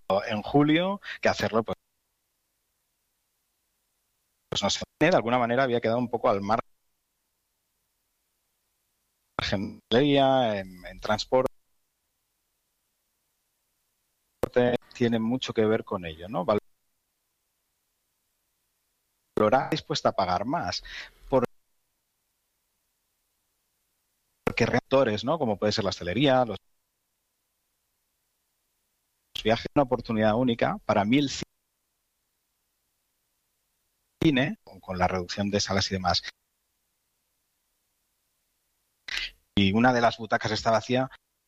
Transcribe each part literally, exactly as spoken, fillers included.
en julio que hacerlo, pues, pues no sé, de alguna manera había quedado un poco al margen en, en transporte, tiene mucho que ver con ello, ¿no? Valorar, dispuesta a pagar más, porque reactores, ¿no? Como puede ser la hostelería, los viajes, una oportunidad única para mí el cine, con la reducción de salas y demás. Y una de las butacas está vacía,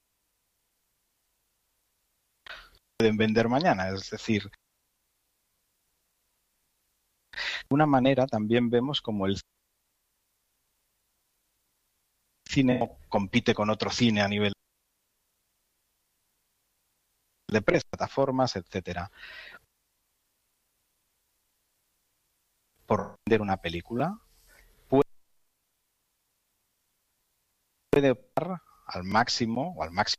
pueden vender mañana, es decir, de una manera también vemos como el cine compite con otro cine a nivel de precios, plataformas, etcétera. Por vender una película puede optar al máximo o al máximo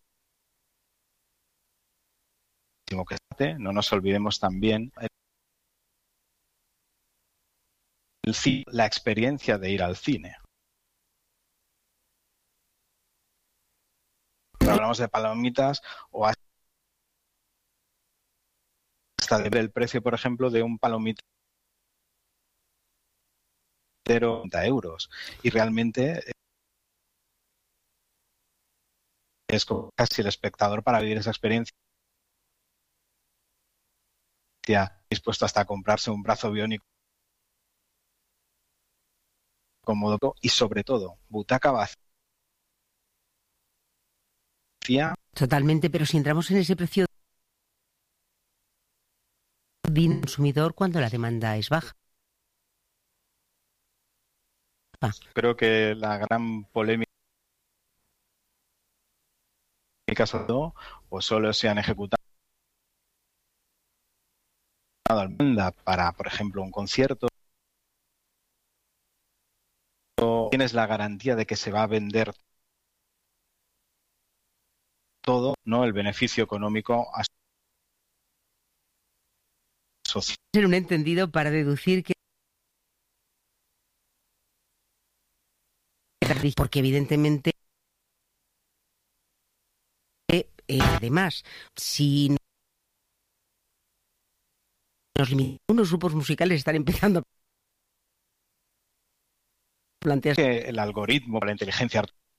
que esté. No nos olvidemos también el cine, la experiencia de ir al cine. Hablamos de palomitas o hasta de ver el precio, por ejemplo, de un palomitero treinta euros. Y realmente es casi el espectador para vivir esa experiencia dispuesto hasta a comprarse un brazo biónico cómodo y sobre todo butaca vacía. Totalmente, pero si entramos en ese precio de consumidor cuando la demanda es baja. Ah. Creo que la gran polémica solo o solo se han ejecutado para, por ejemplo, un concierto. Tienes la garantía de que se va a vender todo, ¿no? El beneficio económico social. Ser un entendido para deducir que porque evidentemente eh, además si nos limitamos, unos grupos musicales están empezando a plantear que el algoritmo, la inteligencia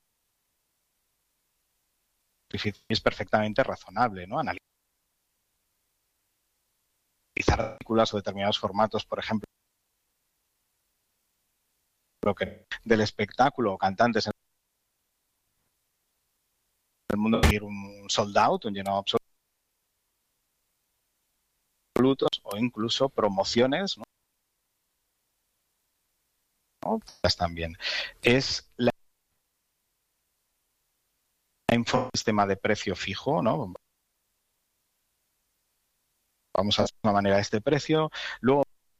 artificial es perfectamente razonable, ¿no? Analizar películas o determinados formatos, por ejemplo, que del espectáculo o cantantes en el mundo, ir un sold out, un llenado absoluto, o incluso promociones, ¿no? ¿No? También es la un sistema de precio fijo, ¿no? Vamos a hacer de una manera este precio, luego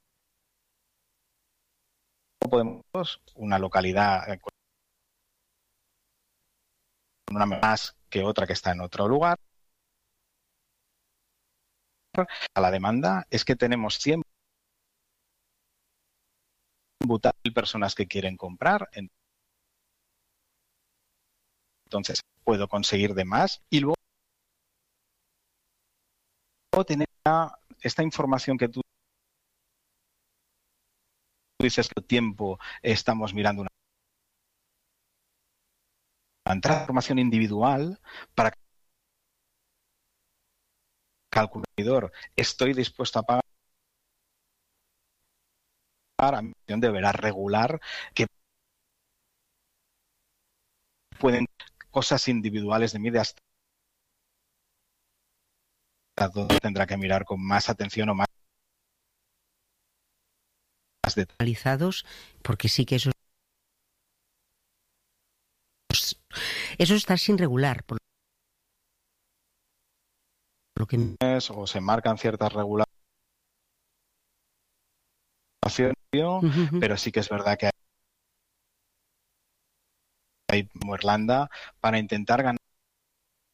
podemos una localidad una más que otra que está en otro lugar. A la demanda es que tenemos cien personas que quieren comprar, entonces puedo conseguir de más y luego tener esta información que tú dices que tiempo estamos mirando una transformación individual para que el consumidor estoy dispuesto a pagar, a mi deberá regular que pueden cosas individuales de mí de hasta donde tendrá que mirar con más atención o más detallizados, porque sí que eso eso está sin regular por lo que o se marcan ciertas regulaciones, uh-huh. Pero sí que es verdad que hay como Irlanda para intentar ganar